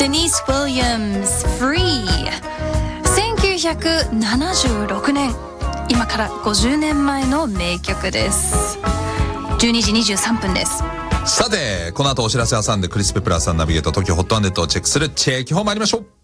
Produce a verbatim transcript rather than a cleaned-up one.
デニス・ウィリアムズ Free せんきゅうひゃくななじゅうろくねん、今からごじゅうねんまえの名曲です。じゅうにじにじゅうさんぷんです。 さてこの後お知らせ挟んでクリス・ペプラーさんナビゲート東京ホットワンネットをチェックするチェキホー参りましょう。